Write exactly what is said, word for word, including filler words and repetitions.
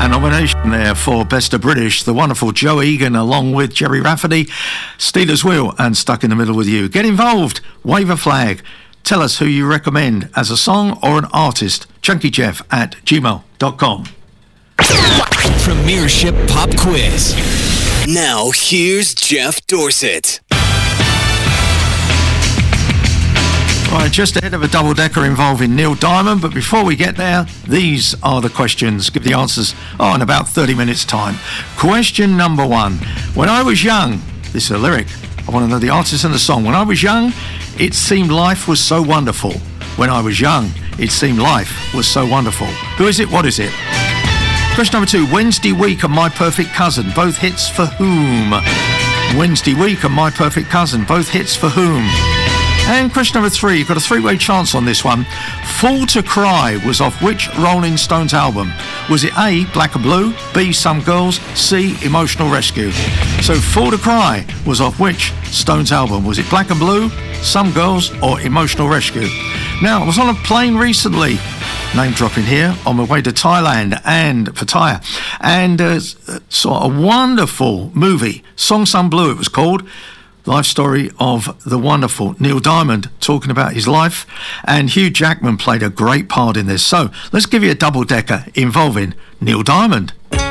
Nomination there for Best of British, the wonderful Joe Egan along with Jerry Rafferty, Steelers Wheel and Stuck in the Middle with You. Get involved, wave a flag, tell us who you recommend as a song or an artist. chunkyjeff at gmail dot com. Premiership Pop Quiz. Now here's Jeff Dorset. Right, just ahead of a double-decker involving Neil Diamond, but before we get there, these are the questions. Give the answers oh, in about thirty minutes' time. Question number one. When I was young, this is a lyric, I want to know the artist and the song. When I was young, it seemed life was so wonderful. When I was young, it seemed life was so wonderful. Who is it? What is it? Question number two. Wednesday Week and My Perfect Cousin, both hits for whom? Wednesday Week and My Perfect Cousin, both hits for whom? And question number three, you've got a three-way chance on this one. Fall to Cry was off which Rolling Stones album? Was it A, Black and Blue, B, Some Girls, C, Emotional Rescue? So Fall to Cry was off which Stones album? Was it Black and Blue, Some Girls or Emotional Rescue? Now, I was on a plane recently, name dropping here, on my way to Thailand and Pattaya, and uh, saw a wonderful movie, Song Sung Blue it was called. Life story of the wonderful Neil Diamond, talking about his life, and Hugh Jackman played a great part in this. So let's give you a double-decker involving Neil Diamond.